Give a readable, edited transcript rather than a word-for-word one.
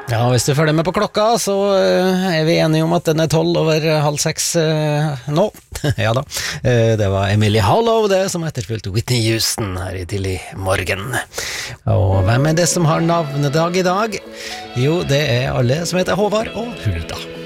Ja, hvis du følger med på klokka, så er vi enige om at den er 6:12 nå. Ja da, det var Emilie Harlow det som etterfulgte Whitney Houston her i tidlig morgen. Og hvem er det som har navnedag i dag? Jo, det er alle som heter Håvard og Hulda.